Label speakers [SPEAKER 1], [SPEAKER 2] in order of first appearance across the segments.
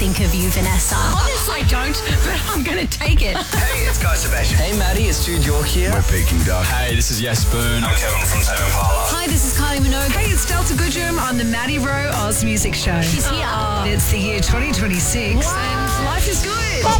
[SPEAKER 1] think of you, Vanessa?
[SPEAKER 2] Honestly, I don't, but I'm going to take it.
[SPEAKER 3] Hey, it's Guy Sebastian.
[SPEAKER 4] Hey Maddie, it's Jude York here.
[SPEAKER 5] We're Peking Duck.
[SPEAKER 6] Hey, this is Yes Boone.
[SPEAKER 3] I'm Kevin from Tame Impala.
[SPEAKER 2] Hi, this is Kylie Minogue. Hey, it's Delta Goodrum on the Maddie Rowe Oz Music Show.
[SPEAKER 1] She's here.
[SPEAKER 2] It's the year 2026 and life is good.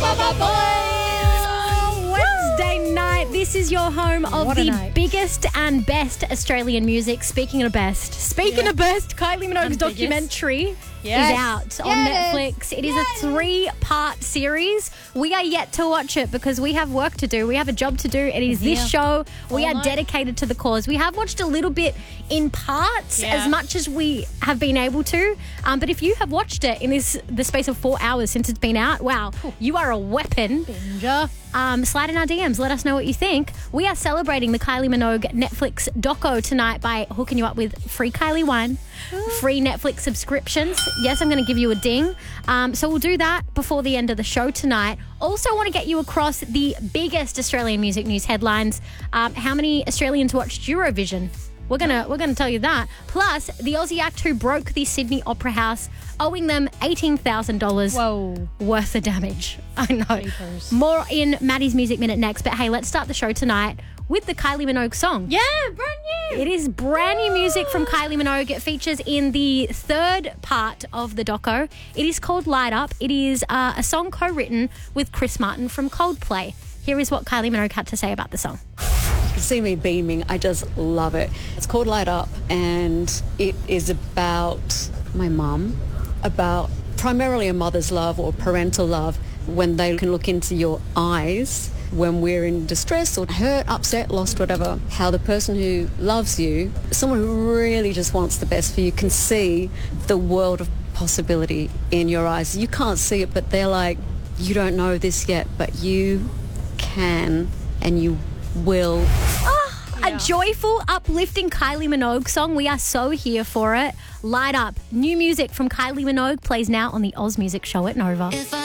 [SPEAKER 7] Wednesday night. This is your home of the biggest and best Australian music. Speaking of best, Kylie Minogue's documentary is out on Netflix. It is a 3-part series. We are yet to watch it because we have work to do. We have a job to do. It is this show. We are dedicated to the cause. We have watched a little bit in parts, as much as we have been able to. But if you have watched it in the space of 4 hours since it's been out, wow, you are a weapon. Slide in our DMs. Let us know what you think. We are celebrating the Kylie Minogue Netflix doco tonight by hooking you up with free Kylie wine, free Netflix subscriptions. Yes, I'm going to give you a ding. So we'll do that before the end of the show tonight. Also want to get you across the biggest Australian music news headlines. How many Australians watched Eurovision? We're gonna tell you that. Plus, the Aussie act who broke the Sydney Opera House, owing them $18,000 worth of damage. I know. Jeepers. More in Maddie's Music Minute next. But hey, let's start the show tonight with the Kylie Minogue song. Yeah, brand new.
[SPEAKER 1] It is brand new music from Kylie Minogue. It features in the 3rd part of the doco. It is called Light Up. It is a song co-written with Chris Martin from Coldplay. Here is what Kylie Minogue had to say about the song.
[SPEAKER 8] You see me beaming. I just love it. It's called Light Up, and it is about my mum, about primarily a mother's love or parental love when they can look into your eyes when we're in distress or hurt, upset, lost, whatever, how the person who loves you, someone who really just wants the best for you, can see the world of possibility in your eyes. You can't see it, but they're like, you don't know this yet, but you can and you will.
[SPEAKER 1] A joyful, uplifting Kylie Minogue song. We are so here for it. Light Up. New music from Kylie Minogue plays now on the Oz Music Show at Nova.